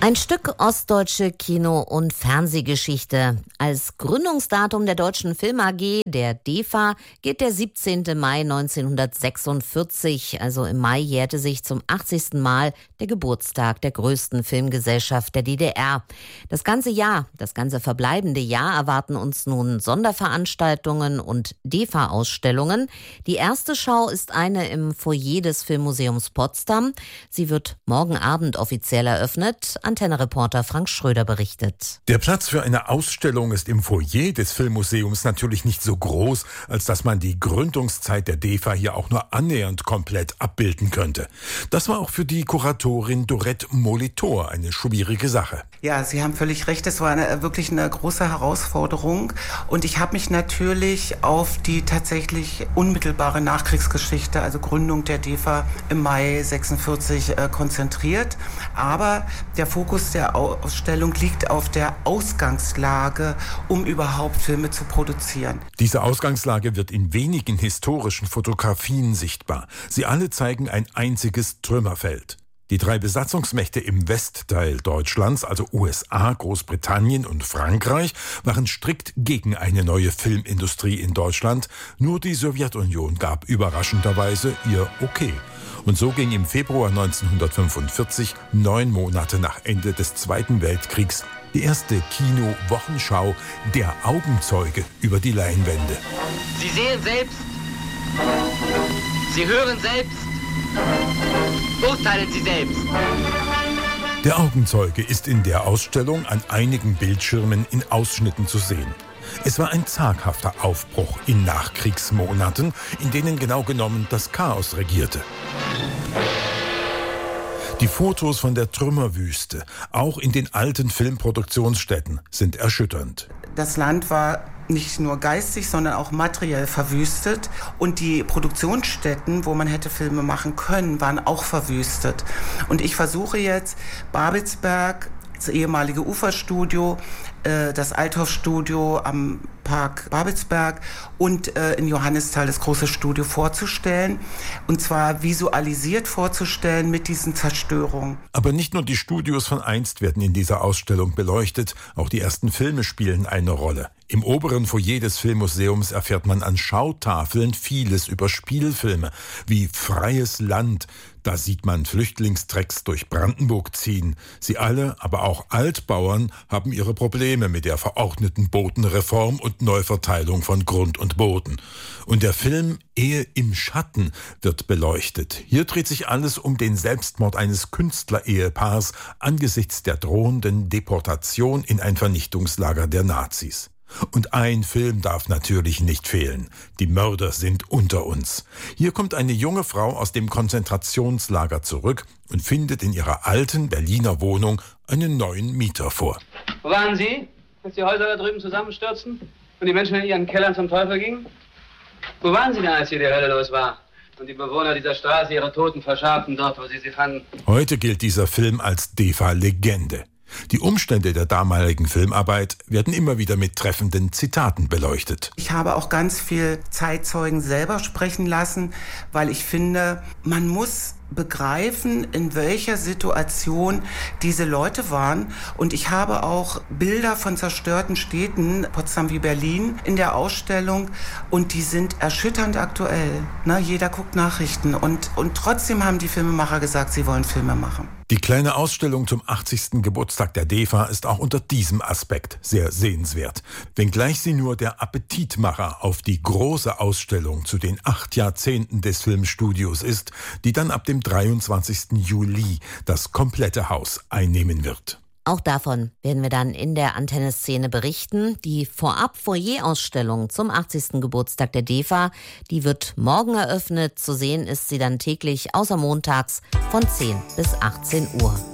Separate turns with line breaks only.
Ein Stück ostdeutsche Kino- und Fernsehgeschichte. Als Gründungsdatum der Deutschen Film AG, der DEFA, gilt der 17. Mai 1946. Also im Mai jährte sich zum 80. Mal der Geburtstag der größten Filmgesellschaft der DDR. Das ganze verbleibende Jahr erwarten uns nun Sonderveranstaltungen und DEFA-Ausstellungen. Die erste Schau ist eine im Foyer des Filmmuseums Potsdam. Sie wird morgen Abend offiziell eröffnet. Antenne-Reporter Frank Schröder berichtet.
Der Platz für eine Ausstellung ist im Foyer des Filmmuseums natürlich nicht so groß, als dass man die Gründungszeit der DEFA hier auch nur annähernd komplett abbilden könnte. Das war auch für die Kuratorin Dorette Molitor eine schwierige Sache.
Ja, Sie haben völlig recht, es war wirklich eine große Herausforderung. Und ich habe mich natürlich auf die tatsächlich unmittelbare Nachkriegsgeschichte, also Gründung der DEFA im Mai 1946 konzentriert. Aber der Fokus der Ausstellung liegt auf der Ausgangslage, um überhaupt Filme zu produzieren.
Diese Ausgangslage wird in wenigen historischen Fotografien sichtbar. Sie alle zeigen ein einziges Trümmerfeld. Die 3 Besatzungsmächte im Westteil Deutschlands, also USA, Großbritannien und Frankreich, waren strikt gegen eine neue Filmindustrie in Deutschland. Nur die Sowjetunion gab überraschenderweise ihr Okay. Und so ging im Februar 1945, 9 Monate nach Ende des Zweiten Weltkriegs, die erste Kino-Wochenschau Der Augenzeuge über die Leinwände.
Sie sehen selbst, Sie hören selbst, urteilen Sie selbst.
Der Augenzeuge ist in der Ausstellung an einigen Bildschirmen in Ausschnitten zu sehen. Es war ein zaghafter Aufbruch in Nachkriegsmonaten, in denen genau genommen das Chaos regierte. Die Fotos von der Trümmerwüste, auch in den alten Filmproduktionsstätten, sind erschütternd.
Das Land war nicht nur geistig, sondern auch materiell verwüstet. Und die Produktionsstätten, wo man hätte Filme machen können, waren auch verwüstet. Und ich versuche jetzt, Babelsberg, das ehemalige Uferstudio, das Althoff-Studio am Park Babelsberg und in Johannisthal das große Studio vorzustellen. Und zwar visualisiert vorzustellen mit diesen Zerstörungen.
Aber nicht nur die Studios von einst werden in dieser Ausstellung beleuchtet, auch die ersten Filme spielen eine Rolle. Im oberen Foyer des Filmmuseums erfährt man an Schautafeln vieles über Spielfilme, wie Freies Land. Da sieht man Flüchtlingstrecks durch Brandenburg ziehen. Sie alle, aber auch Altbauern, haben ihre Probleme mit der verordneten Bodenreform und Neuverteilung von Grund und Boden. Und der Film Ehe im Schatten wird beleuchtet. Hier dreht sich alles um den Selbstmord eines Künstlerehepaars angesichts der drohenden Deportation in ein Vernichtungslager der Nazis. Und ein Film darf natürlich nicht fehlen. Die Mörder sind unter uns. Hier kommt eine junge Frau aus dem Konzentrationslager zurück und findet in ihrer alten Berliner Wohnung einen neuen Mieter vor.
Wo waren Sie, als die Häuser da drüben zusammenstürzten und die Menschen in ihren Kellern zum Teufel gingen? Wo waren Sie denn, als hier die Hölle los war und die Bewohner dieser Straße ihre Toten verscharrten dort, wo sie fanden?
Heute gilt dieser Film als DEFA-Legende. Die Umstände der damaligen Filmarbeit werden immer wieder mit treffenden Zitaten beleuchtet.
Ich habe auch ganz viel Zeitzeugen selber sprechen lassen, weil ich finde, man muss begreifen, in welcher Situation diese Leute waren. Und ich habe auch Bilder von zerstörten Städten, Potsdam wie Berlin, in der Ausstellung. Und die sind erschütternd aktuell. Jeder guckt Nachrichten. Und trotzdem haben die Filmemacher gesagt, sie wollen Filme machen.
Die kleine Ausstellung zum 80. Geburtstag der DEFA ist auch unter diesem Aspekt sehr sehenswert. Wenngleich sie nur der Appetitmacher auf die große Ausstellung zu den 8 Jahrzehnten des Filmstudios ist, die dann ab dem 23. Juli das komplette Haus einnehmen wird.
Auch davon werden wir dann in der Antenne-Szene berichten. Die Vorab-Foyer-Ausstellung zum 80. Geburtstag der DEFA, die wird morgen eröffnet. Zu sehen ist sie dann täglich außer montags von 10 bis 18 Uhr.